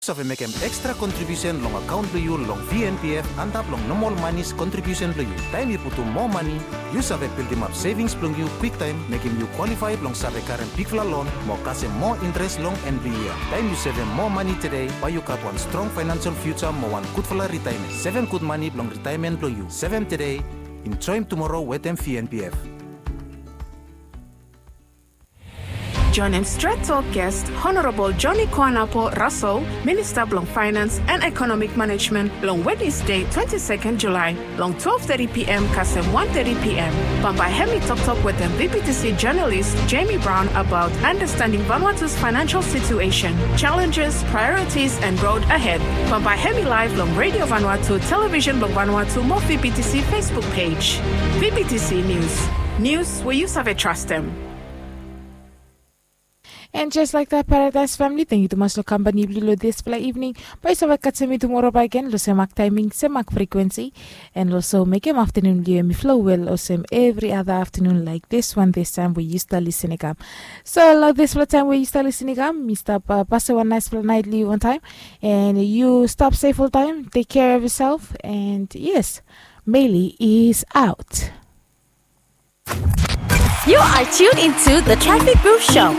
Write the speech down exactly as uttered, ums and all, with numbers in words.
So we make an extra contribution long account to you long V N P F and up long normal money's contribution to you. Time you put to more money, you save build them up savings long you quick time, making you qualified long save current big loan, more cash more interest long every year. Time you save more money today, why you got one strong financial future, more one good for retirement. Seven good money long retirement long you. Seven today, enjoy him tomorrow with them V N P F. John M. Straight Talk guest, Honorable Johnny Kwanapo Russell, Minister of Finance and Economic Management, long Wednesday, twenty-second July, long twelve thirty p.m. Kasem one thirty p.m. Bamba Hemi Talk Talk with the V P T C journalist Jamie Brown about understanding Vanuatu's financial situation, challenges, priorities, and road ahead. Bamba Hemi live long Radio Vanuatu, Television long Vanuatu, more V P T C Facebook page. V P T C News. News where you save trust them. And just like that, Paradise family, thank you to much for company blue this play evening. Bye so catch me tomorrow by again. Lo semak timing, semak frequency, and also make him afternoon you me flow well or same every other afternoon like this one. This time we used to listen again. So like this time we used to listen again. Me stop uh, pass one nice night leave on time, and you stop safe all time. Take care of yourself, and yes, Meili is out. You are tuned into the Traffic Booth Show.